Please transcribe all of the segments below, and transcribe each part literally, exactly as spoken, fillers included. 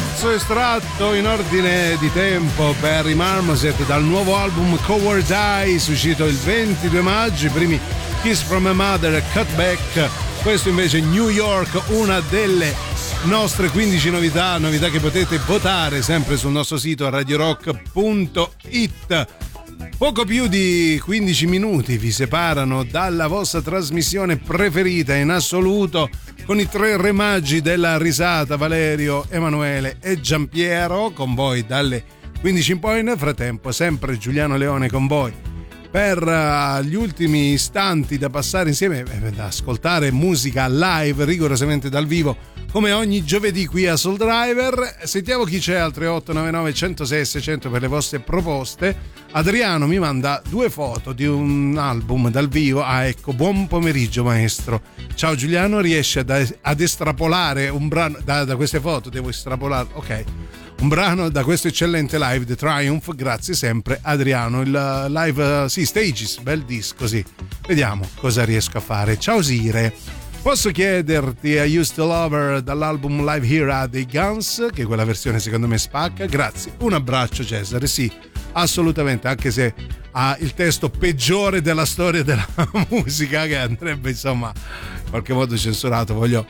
Terzo estratto in ordine di tempo per i Marmoset dal nuovo album Coward Eyes, uscito il ventidue maggio, i primi Kiss from a Mother e Cutback. Questo invece New York, una delle nostre quindici novità, novità che potete votare sempre sul nostro sito radio rock punto it. Poco più di quindici minuti vi separano dalla vostra trasmissione preferita in assoluto, con i tre re magi della risata, Valerio, Emanuele e Giampiero, con voi dalle quindici in poi. Nel frattempo sempre Giuliano Leone con voi per uh, gli ultimi istanti da passare insieme, eh, da ascoltare musica live, rigorosamente dal vivo, come ogni giovedì qui a Soul Driver. Sentiamo chi c'è al tre otto nove nove uno zero sei sei zero zero per le vostre proposte. Adriano mi manda due foto di un album dal vivo. Ah, ecco, buon pomeriggio maestro. Ciao Giuliano, riesci ad, ad estrapolare un brano da, da queste foto? Devo estrapolare, ok, un brano da questo eccellente live The Triumph. Grazie sempre Adriano. Il live, uh, sì, Stages, bel disco, sì. Vediamo cosa riesco a fare. Ciao Sire, posso chiederti I Used to Love Her dall'album Live Here dei Guns, che quella versione secondo me spacca. Grazie, un abbraccio Cesare. Sì, assolutamente, anche se ha il testo peggiore della storia della musica, che andrebbe insomma in qualche modo censurato. Voglio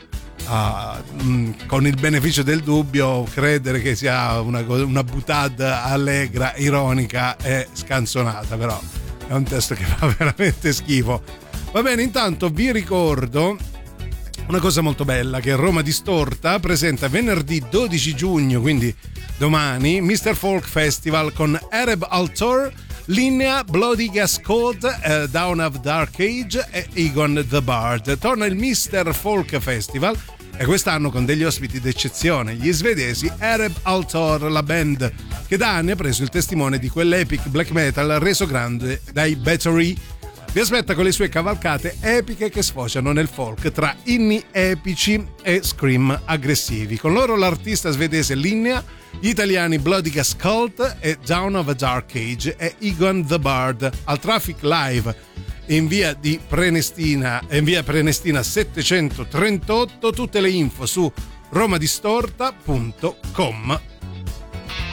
uh, mh, con il beneficio del dubbio credere che sia una, una boutade allegra, ironica e scanzonata, però è un testo che fa veramente schifo. Va bene, intanto vi ricordo una cosa molto bella, che Roma Distorta presenta venerdì dodici giugno, quindi domani, mister Folk Festival con Arab Altor, Linea, Bloody Gas Cold, uh, Down of Dark Age e Egon the Bard. Torna il mister Folk Festival e quest'anno con degli ospiti d'eccezione, gli svedesi Arab Altor, la band che da anni ha preso il testimone di quell'epic black metal reso grande dai Battery. Vi aspetta con le sue cavalcate epiche che sfociano nel folk, tra inni epici e scream aggressivi. Con loro l'artista svedese Linnea, gli italiani Bloody Gas Cult e Down of a Dark Age e Egon the Bard al Traffic Live in via di Prenestina, in via Prenestina settecentotrentotto. Tutte le info su romadistorta punto com.